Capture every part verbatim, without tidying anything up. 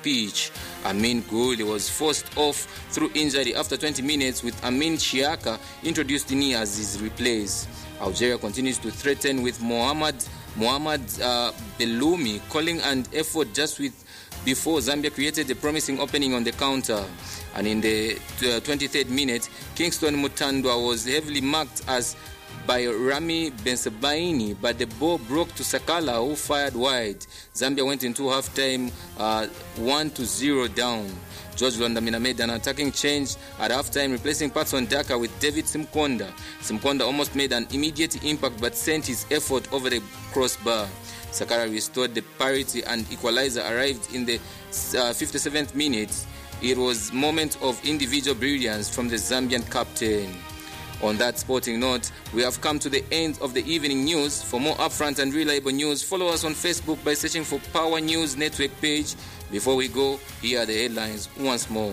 pitch. Amin Guli was forced off through injury after twenty minutes, with Amin Chiaka introduced in as his replace. Algeria continues to threaten with Mohamed Mohamed uh, Belloumi calling an effort just with before Zambia created a promising opening on the counter. And in the twenty-third minute, Kingston Mutandwa was heavily marked as by Rami Bensebaini, but the ball broke to Sakala, who fired wide. Zambia went into halftime uh, one to zero down. George Londamina made an attacking change at halftime, replacing Patson Daka with David Simkonda. Simkonda almost made an immediate impact but sent his effort over the crossbar. Sakala restored the parity and equalizer arrived in the uh, fifty-seventh minute. It was a moment of individual brilliance from the Zambian captain. On that sporting note, we have come to the end of the evening news. For more upfront and reliable news, follow us on Facebook by searching for Power News Network page. Before we go, here are the headlines once more.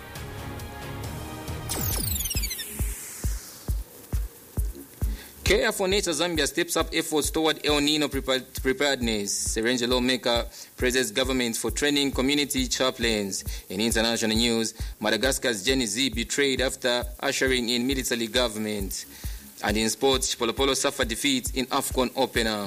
Care for Nature Zambia steps up efforts toward El Nino preparedness. Serenge lawmaker praises government for training community chaplains. In international news, Madagascar's Jenny Z betrayed after ushering in military government. And in sports, Chipolopolo suffered defeat in AFCON opener.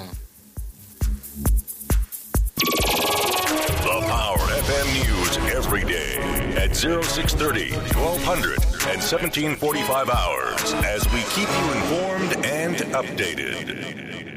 The Power F M News every day at oh six thirty, twelve hundred, and seventeen forty-five hours as we keep you informed and updated.